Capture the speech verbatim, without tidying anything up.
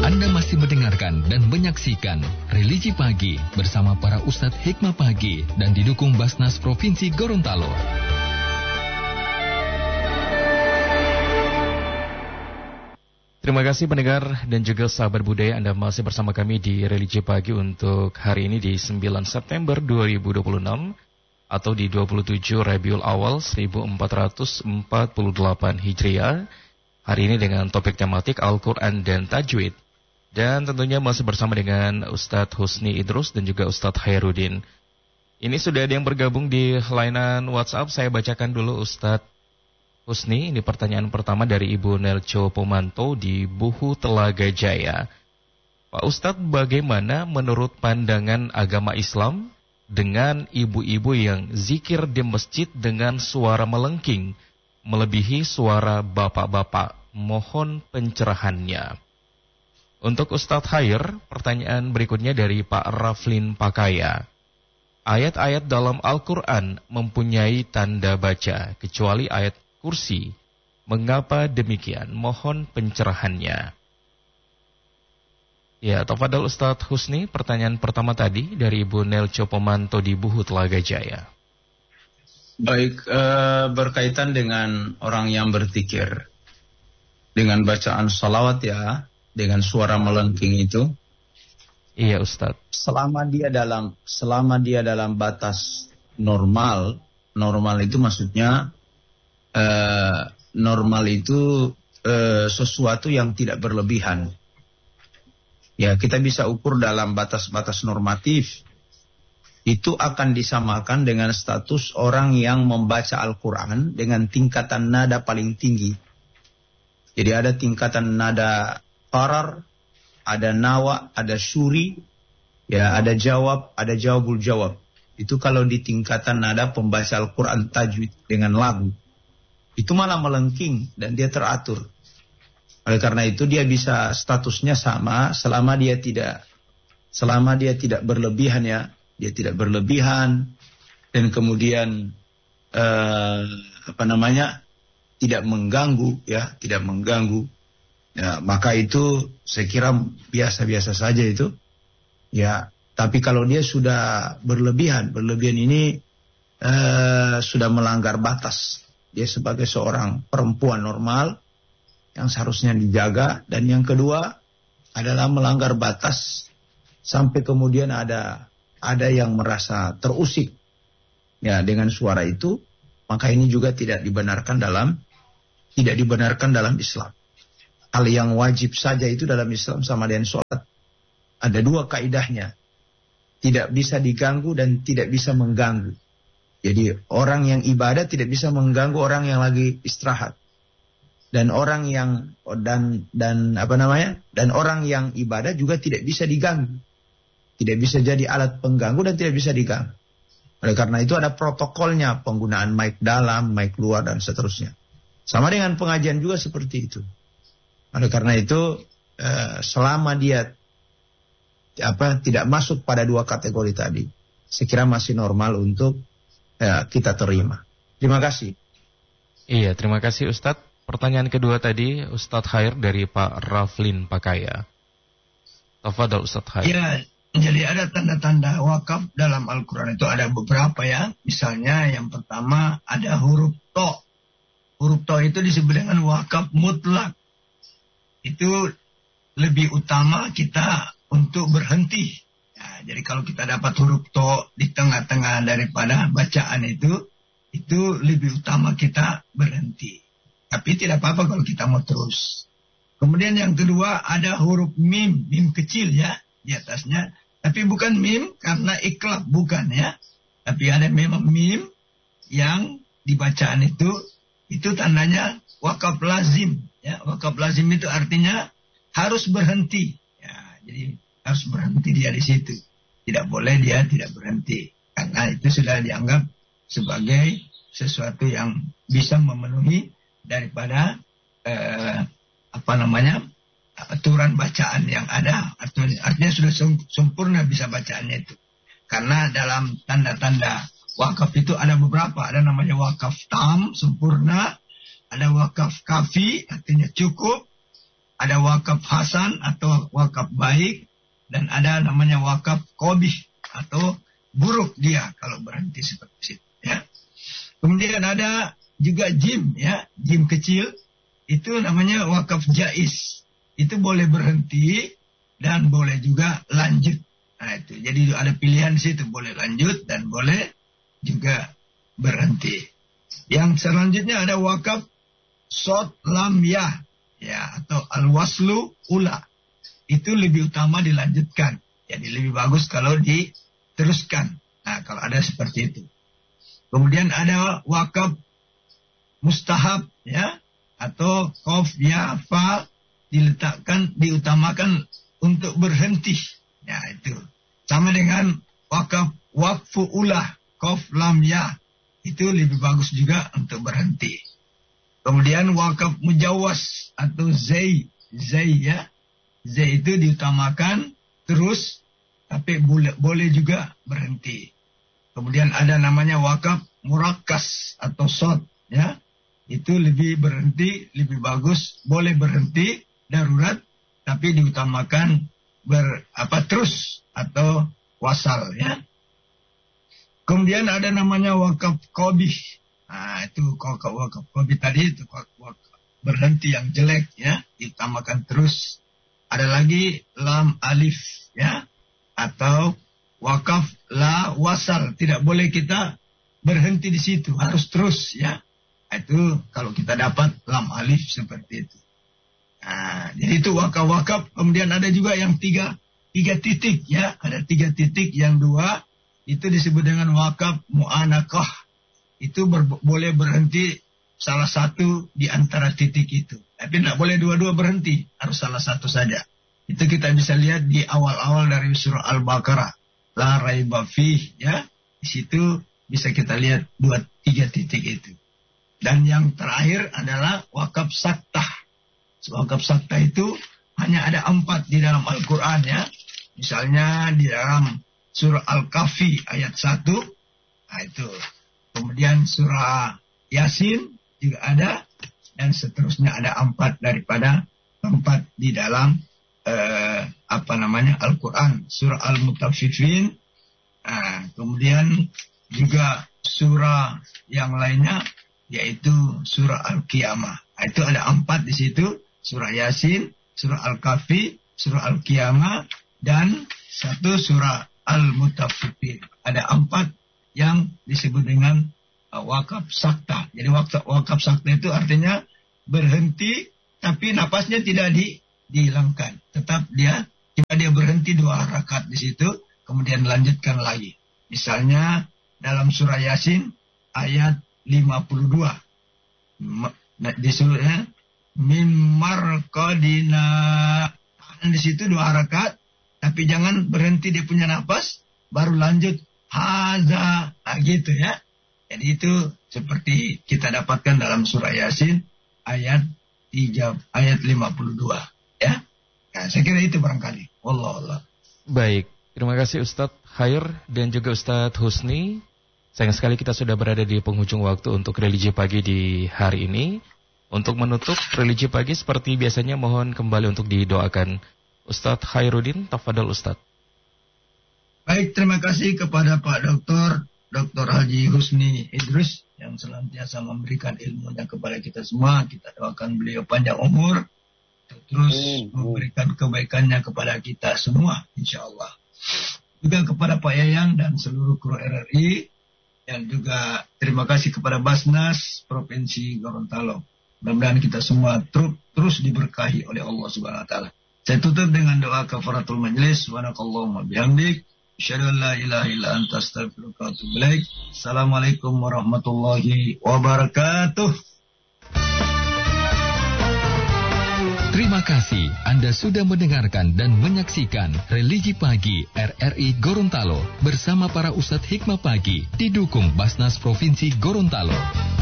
Anda masih mendengarkan dan menyaksikan Religi Pagi bersama para Ustadz Hikmah Pagi dan didukung Basnas Provinsi Gorontalo. Terima kasih pendengar dan juga sahabat budaya, Anda masih bersama kami di Religi Pagi untuk hari ini di sembilan September dua ribu dua puluh enam atau di dua puluh tujuh Rabiul Awal seribu empat ratus empat puluh delapan Hijriah. Hari ini dengan topik tematik Al-Quran dan Tajwid. Dan tentunya masih bersama dengan Ustadz Husni Idrus dan juga Ustadz Khairuddin. Ini sudah ada yang bergabung di layanan WhatsApp. Saya bacakan dulu Ustadz Husni. Ini pertanyaan pertama dari Ibu Nelco Pomanto di Buhu Telaga Jaya. Pak Ustadz, bagaimana menurut pandangan agama Islam dengan ibu-ibu yang zikir di masjid dengan suara melengking melebihi suara bapak-bapak? Mohon pencerahannya. Untuk Ustadz Khair, pertanyaan berikutnya dari Pak Raflin Pakaya. Ayat-ayat dalam Al-Quran mempunyai tanda baca, kecuali ayat kursi. Mengapa demikian? Mohon pencerahannya. Ya, tafadhol Ustadz Husni, pertanyaan pertama tadi dari Ibu Nelco Pomanto di Buhu Telaga Jaya. Baik, eh, berkaitan dengan orang yang berzikir dengan bacaan salawat ya, dengan suara melengking itu. Iya Ustadz. Selama dia dalam selama dia dalam batas normal, normal itu maksudnya eh, normal itu eh, sesuatu yang tidak berlebihan. Ya, kita bisa ukur dalam batas-batas normatif. Itu akan disamakan dengan status orang yang membaca Al-Quran dengan tingkatan nada paling tinggi. Jadi ada tingkatan nada qarar, ada nawa, ada syuri, ya ada jawab, ada jawabul jawab. Itu kalau di tingkatan nada pembaca Al-Quran tajwid dengan lagu. Itu malah melengking dan dia teratur. Oleh karena itu dia bisa statusnya sama selama dia tidak selama dia tidak berlebihan ya. Dia tidak berlebihan dan kemudian eh, apa namanya tidak mengganggu ya, tidak mengganggu. Ya, maka itu saya kira biasa-biasa saja itu. Ya, tapi kalau dia sudah berlebihan, berlebihan ini eh, sudah melanggar batas. Dia sebagai seorang perempuan normal yang seharusnya dijaga, dan yang kedua adalah melanggar batas sampai kemudian ada ada yang merasa terusik ya dengan suara itu, maka ini juga tidak dibenarkan dalam tidak dibenarkan dalam Islam. Hal yang wajib saja itu dalam Islam sama dengan sholat. Ada dua kaidahnya. Tidak bisa diganggu dan tidak bisa mengganggu. Jadi orang yang ibadah tidak bisa mengganggu orang yang lagi istirahat. Dan orang yang dan dan apa namanya? Dan orang yang ibadah juga tidak bisa diganggu. Tidak bisa jadi alat pengganggu dan tidak bisa diganggu. Oleh karena itu ada protokolnya, penggunaan mic dalam, mic luar dan seterusnya. Sama dengan pengajian juga seperti itu. Oleh karena itu eh, selama dia apa tidak masuk pada dua kategori tadi, saya kira masih normal untuk eh, kita terima. Terima kasih. Iya, terima kasih Ustadz. Pertanyaan kedua tadi Ustadz Khair dari Pak Raflin Pakaya. Tafadhol Ustadz Khair. Ya, jadi ada tanda-tanda wakaf dalam Al-Quran itu ada beberapa ya. Misalnya yang pertama ada huruf to. Huruf to itu disebut dengan wakaf mutlak. Itu lebih utama kita untuk berhenti. Ya, jadi kalau kita dapat huruf to di tengah-tengah daripada bacaan itu, itu lebih utama kita berhenti. Tapi tidak apa-apa kalau kita mau terus. Kemudian yang kedua ada huruf mim, mim kecil ya di atasnya. Tapi bukan mim karena iklab, bukan ya. Tapi ada memang mim yang dibacaan itu, itu tandanya wakaf lazim. Ya, wakaf lazim itu artinya harus berhenti. Ya, jadi harus berhenti dia di situ. Tidak boleh dia tidak berhenti. Karena itu sudah dianggap sebagai sesuatu yang bisa memenuhi daripada eh, apa namanya aturan bacaan yang ada. Artinya, artinya sudah sempurna bisa bacaannya itu. Karena dalam tanda-tanda wakaf itu ada beberapa. Ada namanya wakaf tam, sempurna. Ada wakaf kafi, artinya cukup. Ada wakaf hasan atau wakaf baik, dan ada namanya wakaf qabih atau buruk dia kalau berhenti seperti itu ya. Kemudian ada juga jim ya, jim kecil itu namanya wakaf jaiz. Itu boleh berhenti dan boleh juga lanjut. Nah itu, jadi ada pilihan di situ, boleh lanjut dan boleh juga berhenti. Yang selanjutnya ada wakaf shod lam ya, ya atau al-waslu ula. Itu lebih utama dilanjutkan. Jadi lebih bagus kalau diteruskan. Nah, kalau ada seperti itu. Kemudian ada wakaf mustahab ya, atau qaf ya fa, diletakkan diutamakan untuk berhenti. Ya itu. Sama dengan wakaf waqfu ulah, qaf lam ya. Itu lebih bagus juga untuk berhenti. Kemudian wakaf mujawwas atau zai, zai ya. Zai itu diutamakan terus, tapi boleh, boleh juga berhenti. Kemudian ada namanya wakaf murakkas atau shod ya. Itu lebih berhenti, lebih bagus, boleh berhenti darurat, tapi diutamakan ber apa terus atau wasal ya. Kemudian ada namanya wakaf qabih. Nah, itu wakaf wakaf qabih tadi itu wakaf berhenti yang jelek ya, diutamakan terus. Ada lagi lam alif ya, atau wakaf la wasal, tidak boleh kita berhenti di situ, harus terus ya. Itu kalau kita dapat lam alif seperti itu. Nah, jadi itu wakaf-wakaf. Kemudian ada juga yang tiga, tiga titik ya, ada tiga titik, yang dua itu disebut dengan wakaf mu'anakah. Itu ber, boleh berhenti salah satu di antara titik itu. Tapi tidak boleh dua-dua berhenti, harus salah satu saja. Itu kita bisa lihat di awal-awal dari surah Al-Baqarah. La raiba fih ya. Di situ bisa kita lihat dua tiga titik itu. Dan yang terakhir adalah wakaf saktah. Wakaf saktah itu hanya ada empat di dalam Al-Quran ya. Misalnya di dalam surah Al-Kahfi ayat satu. Nah itu. Kemudian surah Yasin juga ada. Dan seterusnya ada empat daripada empat di dalam eh, apa namanya Al-Quran. Surah Al-Mutaffifin. Nah, kemudian juga surah yang lainnya yaitu surah Al-Qiyamah. Nah, itu ada empat di situ. Surah Yasin, surah Al-Kahfi, surah Al-Qiyamah, dan satu surah Al-Mutaffifin. Ada empat yang disebut dengan uh, wakaf sakta. Jadi wakaf, wakaf sakta itu artinya berhenti, tapi napasnya tidak di, dihilangkan. Tetap dia, cuma dia berhenti dua rakaat di situ, kemudian lanjutkan lagi. Misalnya dalam surah Yasin ayat lima puluh dua. Di surah min marqadina. Di situ dua rakaat, tapi jangan berhenti dia punya napas, baru lanjut haza. Nah, gitu ya. Jadi itu seperti kita dapatkan dalam surah Yasin ayat tiga, ayat lima puluh dua ya. Nah, saya kira itu barangkali. Wallah Allah. Baik, terima kasih Ustadz Khair dan juga Ustadz Husni. Sayang sekali kita sudah berada di penghujung waktu untuk religi pagi di hari ini. Untuk menutup religi pagi seperti biasanya mohon kembali untuk didoakan. Ustadz Khairuddin, tafadhol Ustadz. Baik, terima kasih kepada Pak Doktor, Doktor Haji Husni Idrus yang senantiasa memberikan ilmunya kepada kita semua. Kita doakan beliau panjang umur, terus memberikan kebaikannya kepada kita semua, insya Allah. Juga kepada Pak Yayan dan seluruh kru R R I. Dan juga terima kasih kepada Basnas Provinsi Gorontalo. Mudah-mudahan kita semua terus, terus diberkahi oleh Allah Subhanahu wa taala. Saya tutup dengan doa kafaratul majlis. Subhanakallahumma bihamdik, asyhadu an la ilaha illa anta astaghfiruka wa atubu ilaik. Assalamualaikum warahmatullahi wabarakatuh. Terima kasih Anda sudah mendengarkan dan menyaksikan Religi Pagi R R I Gorontalo bersama para Ustadz Hikmah Pagi didukung Basnas Provinsi Gorontalo.